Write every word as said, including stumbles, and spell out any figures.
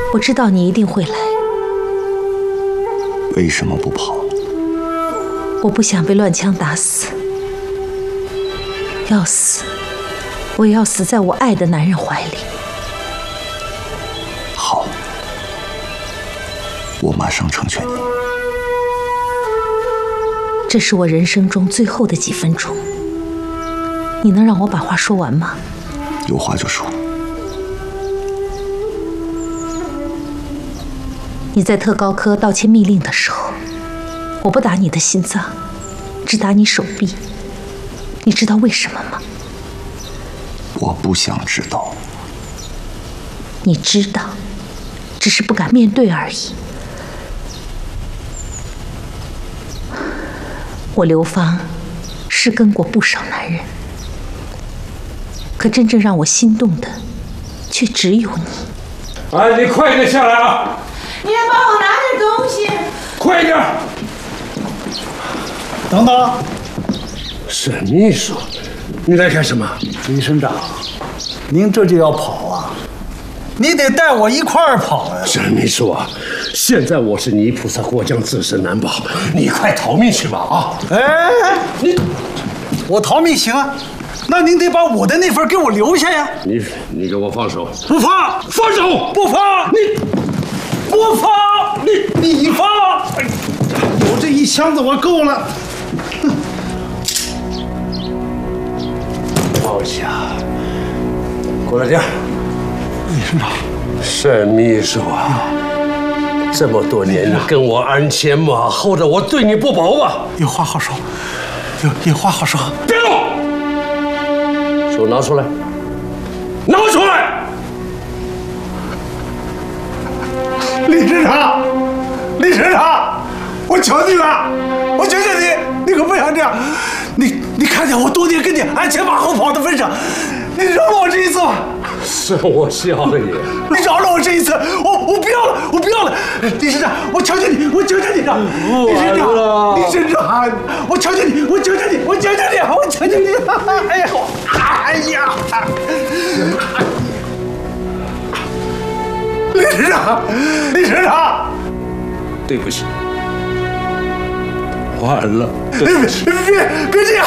我知道你一定会来。 为什么不跑？ 我不想被乱枪打死。要死，我也要死在我爱的男人怀里。 好，我马上成全你。 这是我人生中最后的几分钟，你能让我把话说完吗？ 有话就说。 你在特高科盗窃密令的时候，我不打你的心脏，只打你手臂。你知道为什么吗？ 我不想知道。 你知道，只是不敢面对而已。我刘芳是跟过不少男人，可真正让我心动的，却只有你。 哎，你快点下来啊！ 你来帮我拿点东西。 快点！ 等等， 沈秘书，你来干什么？ 李省长，您这就要跑啊？你得带我一块儿跑呀！ 沈秘书啊，现在我是泥菩萨过江，自身难保，你快逃命去吧啊！ 哎，你，我逃命行啊，那您得把我的那份给我留下呀！ 你你给我放手！ 不放， 放手！ 不放！ 你不放！你你放！有这一箱子我够了。 放下，过来点。 李省长， 沈秘书啊，这么多年你跟我鞍前马后的，我对你不薄吧？ 有话好说，有有话好说。 别动！手拿出来，拿出来！ 李省长，李省长，我求你了，我求求你，你可不想这样。你你看在我多年跟你鞍前马后跑的份上，你饶了我这一次吧。 是我笑了你， 你饶了我这一次，我我不要了，我不要了。李省长，我求求你，我求求你了，李省长，李省长，我求求你，我求求你，我求求你，我求求你！哎呀，哎呀！李省长，李省长， 对不起，晚了。 别别别别这样！